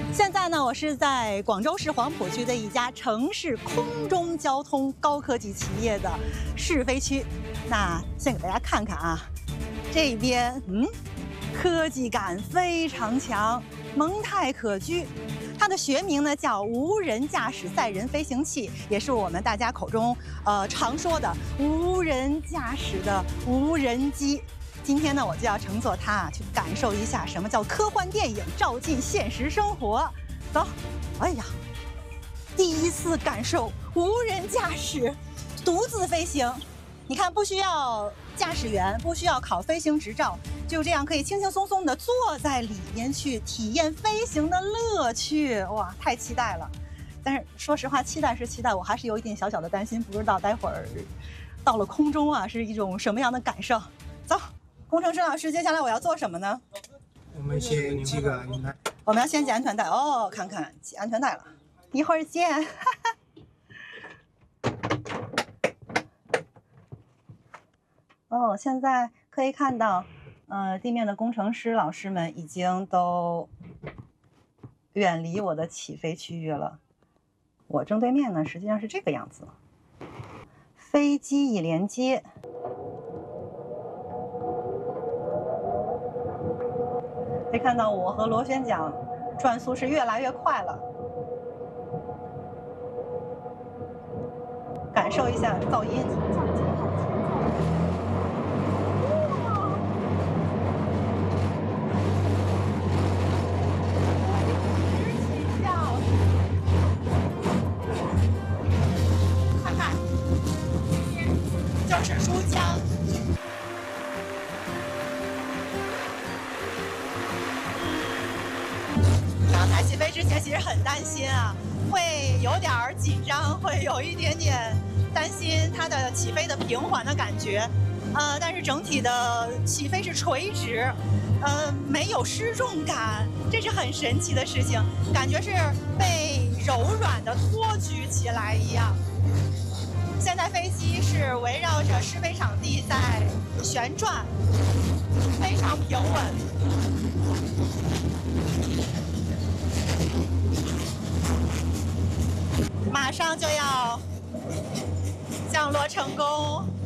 现在呢，我是在广州市黄埔区的一家城市空中交通高科技企业的试飞区。那先给大家看看啊，这边科技感非常强，蒙太可居。它的学名呢叫无人驾驶载人飞行器，也是我们大家口中常说的无人驾驶的无人机。今天呢，我就要乘坐它去感受一下什么叫科幻电影照进现实生活。走，哎呀，第一次感受无人驾驶，独自飞行。你看，不需要驾驶员，不需要考飞行执照，就这样可以轻轻松松地坐在里面去体验飞行的乐趣。哇，太期待了！但是说实话，期待是期待，我还是有一点小小的担心，不知道待会儿到了空中啊是一种什么样的感受。走，工程师老师，接下来我要做什么呢？ 我们先系个安全带。 我们要先系安全带哦，看看系安全带了，一会儿见。哦，现在可以看到，地面的工程师老师们已经都远离我的起飞区域了。我正对面呢，实际上是这个样子，飞机已连接。可以看到我和螺旋桨转速是越来越快了，感受一下噪音。看看，就是珠江。刚才起飞之前其实很担心啊，会有点紧张，会有一点点担心它的起飞的平缓的感觉，但是整体的起飞是垂直，没有失重感，这是很神奇的事情，感觉是被柔软的托举起来一样。现在飞机是围绕着试飞场地在旋转，非常平稳。马上就要降落成功。